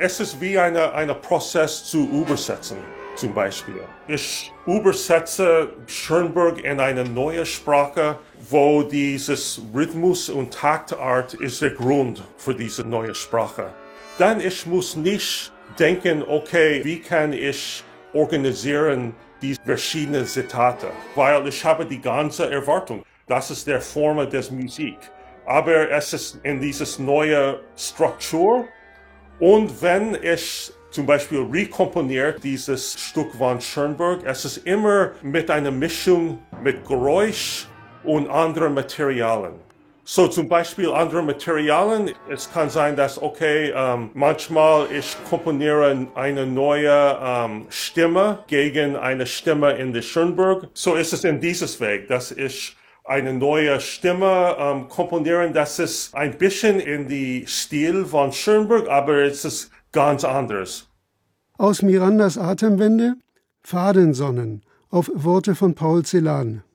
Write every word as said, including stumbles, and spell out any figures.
Es ist wie ein eine Prozess zu übersetzen, zum Beispiel. Ich übersetze Schönberg in eine neue Sprache, wo dieses Rhythmus und Taktart ist der Grund für diese neue Sprache. Dann ich muss nicht denken, okay, wie kann ich organisieren die verschiedenen Zitate, weil ich habe die ganze Erwartung. Das ist der Form des Musik. Aber es ist in dieses neue Struktur. Und wenn ich zum Beispiel rekomponiere dieses Stück von Schönberg, es ist immer mit einer Mischung mit Geräusch und anderen Materialien. So zum Beispiel andere Materialien, es kann sein, dass, okay, ähm, manchmal ich komponiere eine neue ähm, Stimme gegen eine Stimme in der Schönberg. So ist es in dieses Weg, dass ich eine neue Stimme ähm, komponieren, das ist ein bisschen in die Stil von Schönberg, aber es ist ganz anders. Aus Mirandas Atemwände, Fadensonnen, auf Worte von Paul Celan.